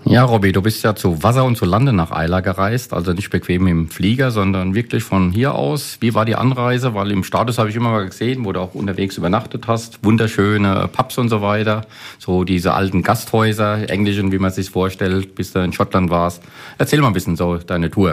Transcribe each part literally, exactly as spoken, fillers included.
Ja, Robby, du bist ja zu Wasser und zu Lande nach Eila gereist, also nicht bequem im Flieger, sondern wirklich von hier aus. Wie war die Anreise? Weil im Status habe ich immer mal gesehen, wo du auch unterwegs übernachtet hast, wunderschöne Pubs und so weiter, so diese alten Gasthäuser, englischen, wie man sich vorstellt, bis du in Schottland warst. Erzähl mal ein bisschen so deine Tour.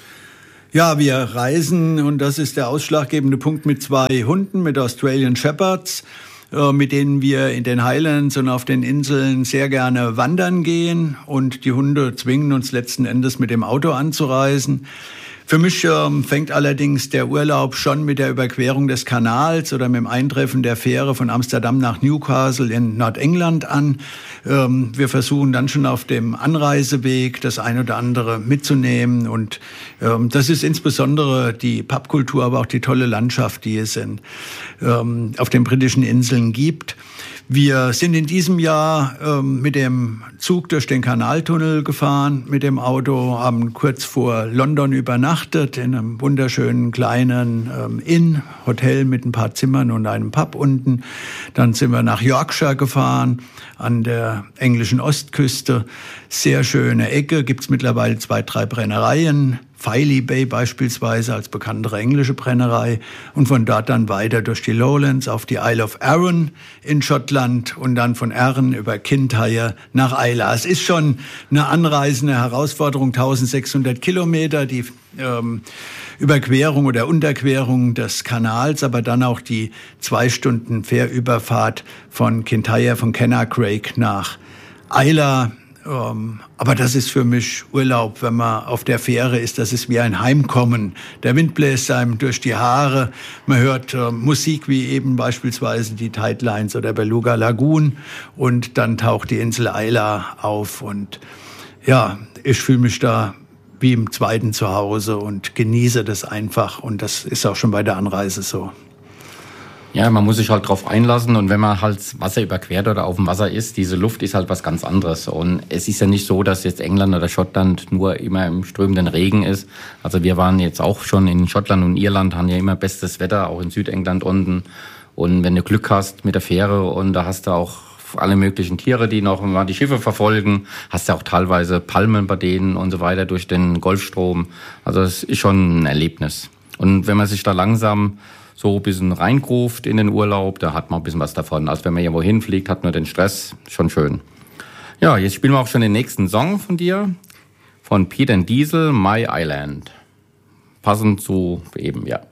Ja, wir reisen, und das ist der ausschlaggebende Punkt, mit zwei Hunden, mit Australian Shepherds, mit denen wir in den Highlands und auf den Inseln sehr gerne wandern gehen. Und die Hunde zwingen uns letzten Endes, mit dem Auto anzureisen. Für mich ähm, fängt allerdings der Urlaub schon mit der Überquerung des Kanals oder mit dem Eintreffen der Fähre von Amsterdam nach Newcastle in Nordengland an. Ähm, wir versuchen dann schon auf dem Anreiseweg das ein oder andere mitzunehmen. Und ähm, das ist insbesondere die Pubkultur, aber auch die tolle Landschaft, die es in, ähm, auf den britischen Inseln gibt. Wir sind in diesem Jahr ähm, mit dem Zug durch den Kanaltunnel gefahren, mit dem Auto, haben kurz vor London übernachtet in einem wunderschönen kleinen ähm, Inn, Hotel mit ein paar Zimmern und einem Pub unten. Dann sind wir nach Yorkshire gefahren, an der englischen Ostküste. Sehr schöne Ecke, gibt's mittlerweile zwei, drei Brennereien. Filey Bay beispielsweise als bekanntere englische Brennerei, und von dort dann weiter durch die Lowlands auf die Isle of Arran in Schottland und dann von Arran über Kintyre nach Eila. Es ist schon eine anreisende Herausforderung, eintausendsechshundert Kilometer, die ähm, Überquerung oder Unterquerung des Kanals, aber dann auch die zwei Stunden Fährüberfahrt von Kintyre, von Kennacraig nach Eila. Um, aber das ist für mich Urlaub, wenn man auf der Fähre ist. Das ist wie ein Heimkommen. Der Wind bläst einem durch die Haare. Man hört äh, Musik wie eben beispielsweise die Tidelines oder Beluga Lagoon. Und dann taucht die Insel Eila auf. Und ja, ich fühle mich da wie im zweiten Zuhause und genieße das einfach. Und das ist auch schon bei der Anreise so. Ja, man muss sich halt drauf einlassen, und wenn man halt Wasser überquert oder auf dem Wasser ist, diese Luft ist halt was ganz anderes. Und es ist ja nicht so, dass jetzt England oder Schottland nur immer im strömenden Regen ist. Also wir waren jetzt auch schon in Schottland und Irland, haben ja immer bestes Wetter, auch in Südengland unten. Und wenn du Glück hast mit der Fähre, und da hast du auch alle möglichen Tiere, die noch mal die Schiffe verfolgen, hast du auch teilweise Palmen bei denen und so weiter durch den Golfstrom. Also es ist schon ein Erlebnis. Und wenn man sich da langsam so ein bisschen reingruft in den Urlaub, da hat man ein bisschen was davon. Als wenn man irgendwo hinfliegt, hat man den Stress, schon schön. Ja, jetzt spielen wir auch schon den nächsten Song von dir, von Pete and Diesel, My Island. Passend zu eben, ja.